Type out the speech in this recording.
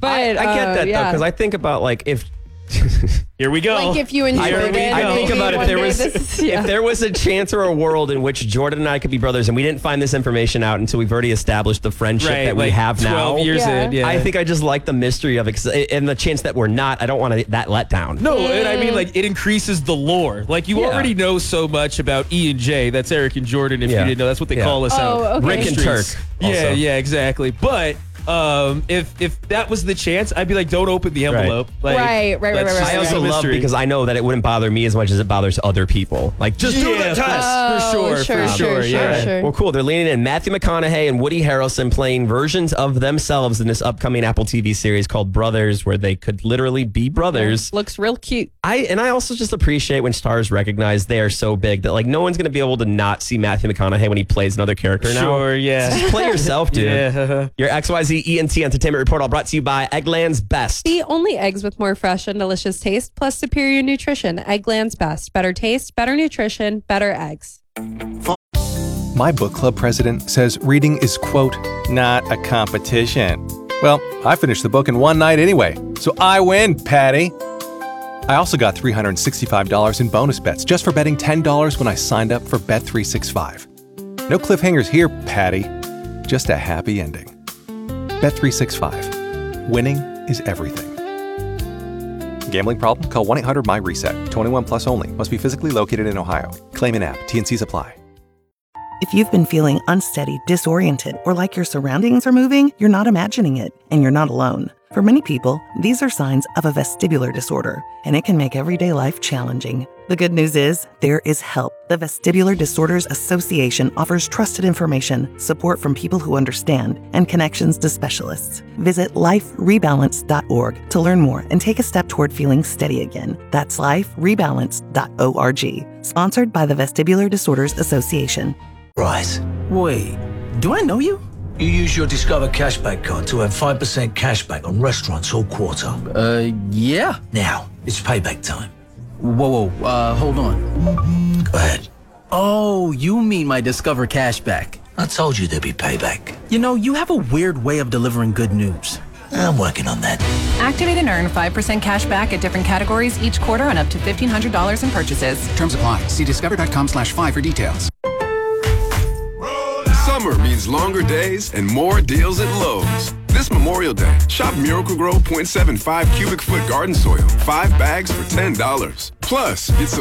But I get that, though, yeah. because I think about, like, if... Here we go. Like if you enjoyed it. I think maybe about one day this is- if there was a chance or a world in which Jordan and I could be brothers, and we didn't find this information out until we've already established the friendship that we like have now. 12 years Yeah. in, yeah. I think I just like the mystery of it, and the chance that we're not. I don't want that let down. No, and I mean, like, it increases the lore. Like, you Yeah. already know so much about E and J. That's Eric and Jordan, if you didn't know. That's what they call us out. Oh, okay. Rick and Turk. Yeah, also. yeah, exactly. But if that was the chance, I'd be like, don't open the envelope. Like, Right. let's just I also leave the love mystery. because I know that it wouldn't bother me as much as it bothers other people. Like, just do the test. for sure, yeah. Sure. Well, cool. They're leaning in. Matthew McConaughey and Woody Harrelson playing versions of themselves in this upcoming Apple TV series called Brothers, where they could literally be brothers. Looks real cute. I also just appreciate when stars recognize they are so big that, like, no one's going to be able to not see Matthew McConaughey when he plays another character now. Sure, yeah. Just play yourself, dude. Yeah. Your XYZ ENT Entertainment Report, all brought to you by Eggland's Best. The only eggs with more fresh and delicious taste, plus superior nutrition. Eggland's Best. Better taste, better nutrition, better eggs. My book club president says reading is, quote, not a competition. Well, I finished the book in one night anyway, so I win, Patty. I also got $365 in bonus bets just for betting $10 when I signed up for Bet365. No cliffhangers here, Patty. Just a happy ending. Bet365. Winning is everything. Gambling problem? Call 1-800-MY-RESET. 21 plus only. Must be physically located in Ohio. Claim in app. T&Cs apply. If you've been feeling unsteady, disoriented, or like your surroundings are moving, you're not imagining it, and you're not alone. For many people, these are signs of a vestibular disorder, and it can make everyday life challenging. The good news is, there is help. The Vestibular Disorders Association offers trusted information, support from people who understand, and connections to specialists. Visit liferebalance.org to learn more and take a step toward feeling steady again. That's liferebalance.org. Sponsored by the Vestibular Disorders Association. Right. Wait, do I know you? You use your Discover Cashback card to earn 5% cashback on restaurants all quarter. Yeah. Now, it's payback time. Whoa, hold on. Go ahead. Oh, you mean my Discover Cashback. I told you there'd be payback. You know, you have a weird way of delivering good news. I'm working on that. Activate and earn 5% cash back at different categories each quarter on up to $1,500 in purchases. Terms apply. See discover.com/5 for details. Summer means longer days and more deals at Lowe's. This Memorial Day, shop Miracle-Gro 0.75 cubic foot garden soil. 5 bags for $10. Plus, get some